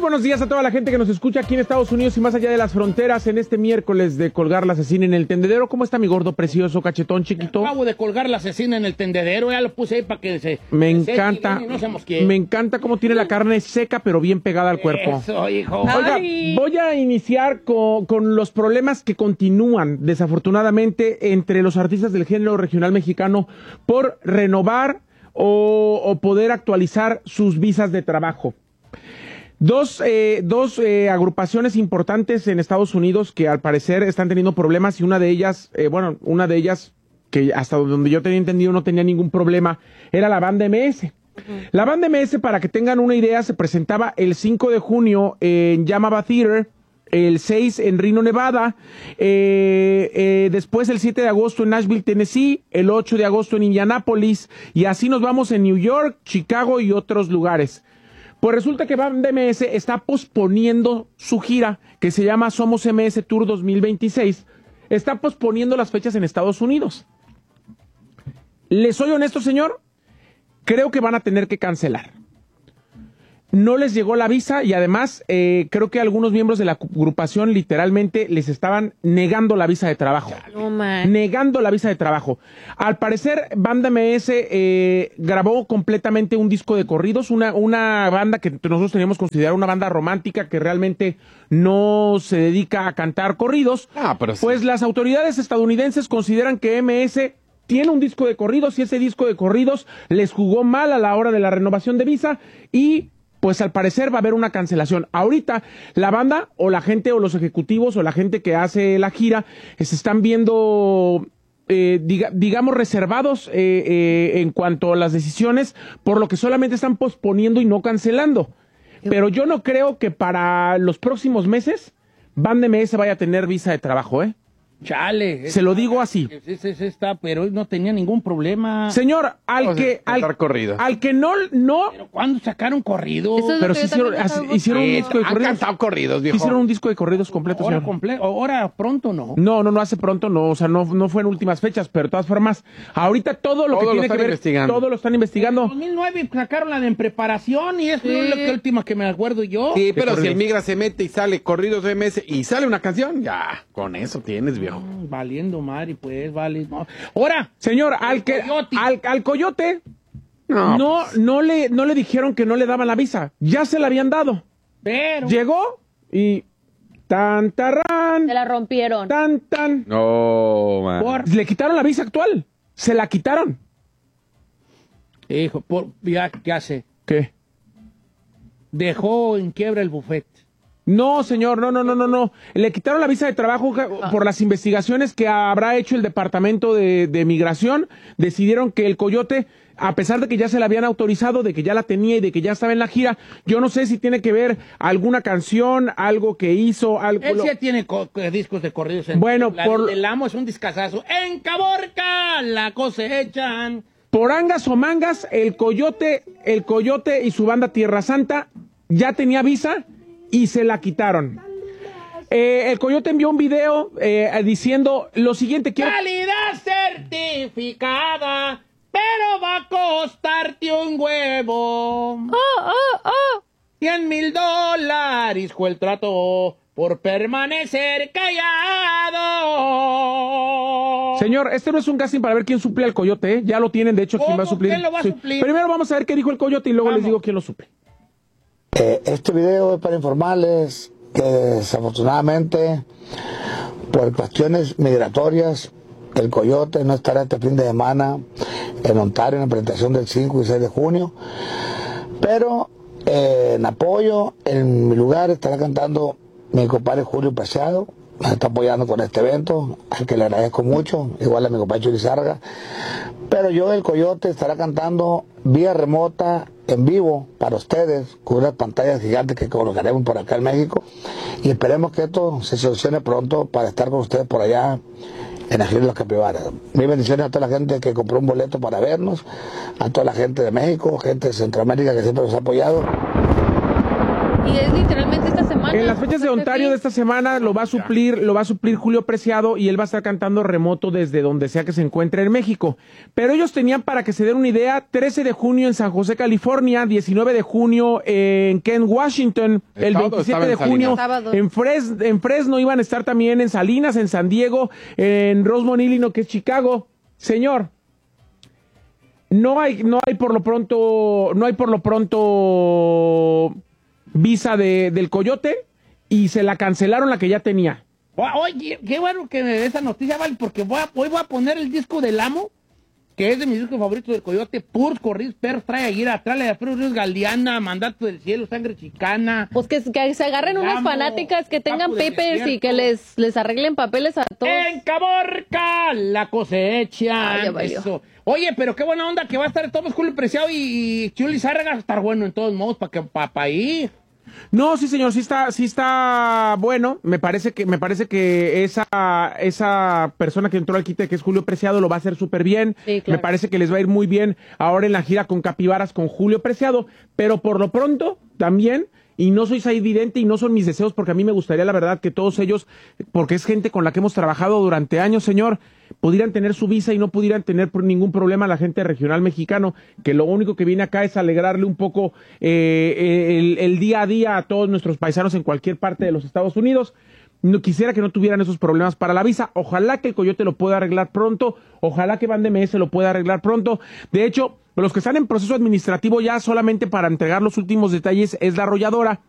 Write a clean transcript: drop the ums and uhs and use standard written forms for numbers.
buenos días a toda la gente que nos escucha aquí en Estados Unidos y más allá de las fronteras en este miércoles de colgar la asesina en el tendedero. ¿Cómo está mi gordo precioso, cachetón, chiquito? Acabo de colgar la asesina en el tendedero, ya lo puse ahí para que se... Me encanta, me encanta cómo tiene la carne seca pero bien pegada al cuerpo. Eso, hijo. Oiga, voy a iniciar con los problemas que continúan, desafortunadamente, entre los artistas del género regional mexicano por renovar o poder actualizar sus visas de trabajo. Dos agrupaciones importantes en Estados Unidos que al parecer están teniendo problemas y una de ellas que hasta donde yo tenía entendido no tenía ningún problema, era la banda MS. La banda MS, para que tengan una idea, se presentaba el 5 de junio en Yamava Theater, el 6 en Reno, Nevada, después el 7 de agosto en Nashville, Tennessee, el 8 de agosto en Indianápolis, y así nos vamos en New York, Chicago y otros lugares. Pues resulta que Banda MS está posponiendo su gira, que se llama Somos MS Tour 2026, está posponiendo las fechas en Estados Unidos. ¿Les soy honesto, señor? Creo que van a tener que cancelar. No les llegó la visa y además creo que algunos miembros de la agrupación literalmente les estaban negando la visa de trabajo. No, man. Negando la visa de trabajo. Al parecer, Banda MS grabó completamente un disco de corridos, una banda que nosotros teníamos considerada una banda romántica que realmente no se dedica a cantar corridos. Pero sí. Pues las autoridades estadounidenses consideran que MS tiene un disco de corridos y ese disco de corridos les jugó mal a la hora de la renovación de visa y pues al parecer va a haber una cancelación. Ahorita la banda o la gente o los ejecutivos o la gente que hace la gira se están viendo, digamos, reservados en cuanto a las decisiones, por lo que solamente están posponiendo y no cancelando. Pero yo no creo que para los próximos meses Banda MS vaya a tener visa de trabajo, ¿eh? Chale. Se lo digo así. Ese está, pero no tenía ningún problema. Señor, al que no. Pero ¿cuándo sacaron corridos? Pero sí hicieron un disco de Han corridos. cantado corridos, viejo. Hicieron un disco de corridos completo, señor. Ahora pronto no. No, hace pronto no, o sea, no fue en últimas fechas, pero de todas formas, ahorita todo lo que tiene que ver, todo lo están investigando. En 2009 sacaron la de En Preparación y es la última que me acuerdo yo. Sí, pero si corridos? el migra se mete y sale corridos de MS y sale una canción, ya, con eso tienes, viejo. Valiendo madre, pues, vale. No. Ahora, Señor, al Coyote no le dijeron que no le daban la visa, ya se la habían dado. pero Llegó y tan tarán, Se la rompieron. tan. No, man. Le quitaron la visa actual, se la quitaron. hijo, ya, ¿qué hace? ¿Qué? Dejó en quiebra el buffet. No, señor, no. Le quitaron la visa de trabajo por las investigaciones que habrá hecho el Departamento de Migración. Decidieron que el Coyote, a pesar de que ya se la habían autorizado, de que ya la tenía y de que ya estaba en la gira, yo no sé si tiene que ver alguna canción, algo que hizo, algo... Él sí tiene discos de corridos. Bueno, El Amo es un discazazo. En Caborca la cosechan. Por angas o mangas, el Coyote y su banda Tierra Santa ya tenía visa y se la quitaron. El Coyote envió un video diciendo lo siguiente: Calidad certificada, pero va a costarte un huevo. $100,000 fue el trato por permanecer callado. Señor, este no es un casting para ver quién suple al Coyote, ¿eh? Ya lo tienen, de hecho, quién va a suplir. ¿Quién lo va a suplir? Primero vamos a ver qué dijo el Coyote y luego les digo quién lo suple. Este video es para informarles que desafortunadamente por cuestiones migratorias el Coyote no estará este fin de semana en Ontario en la presentación del 5 y 6 de junio, pero en apoyo, en mi lugar estará cantando mi compadre Julio Preciado. Nos está apoyando con este evento, al que le agradezco mucho, igual a mi compadre Churizarga. Pero yo, el Coyote, estará cantando vía remota, en vivo, para ustedes, con unas pantallas gigantes que colocaremos por acá en México. Y esperemos que esto se solucione pronto para estar con ustedes por allá en la gira de los Capibaras. Mis bendiciones a toda la gente que compró un boleto para vernos, a toda la gente de México, gente de Centroamérica que siempre nos ha apoyado. Y es literalmente esta semana. En las fechas de Ontario de esta semana lo va a suplir Julio Preciado y él va a estar cantando remoto desde donde sea que se encuentre en México. Pero ellos tenían, para que se den una idea, 13 de junio en San José, California, 19 de junio en Kent, Washington, el 27 de junio en Fresno, iban a estar también en Salinas, en San Diego, en Rosemont, Illinois, que es Chicago. Señor, no hay por lo pronto visa del Coyote y se la cancelaron la que ya tenía. Oye, qué bueno que me dé esa noticia, vale, porque hoy voy a poner el disco del Amo, que es de mis discos favoritos del Coyote, puros corridos, perros, trae aguira, trae Ríos Galeana, Mandato del Cielo, Sangre Chicana. Pues que se agarren unas fanáticas que tengan papers y que les arreglen papeles a todos. En Caborca, la cosecha. Eso. Oye, pero qué buena onda que va a estar Tomás Julio Preciado y Chuli Zárraga, va a estar bueno en todos modos para ir. No, sí, señor, sí está bueno. Me parece que esa persona que entró al quite, que es Julio Preciado, lo va a hacer súper bien. Sí, claro. Me parece que les va a ir muy bien ahora en la gira con Capibaras con Julio Preciado, pero por lo pronto también, y no soy vidente y no son mis deseos, porque a mí me gustaría, la verdad, que todos ellos, porque es gente con la que hemos trabajado durante años, señor, pudieran tener su visa y no pudieran tener ningún problema a la gente regional mexicano, que lo único que viene acá es alegrarle un poco el día a día a todos nuestros paisanos en cualquier parte de los Estados Unidos. No quisiera que no tuvieran esos problemas para la visa. Ojalá que el Coyote lo pueda arreglar pronto. Ojalá que Band-MS lo pueda arreglar pronto. De hecho, los que están en proceso administrativo ya solamente para entregar los últimos detalles es la arrolladora.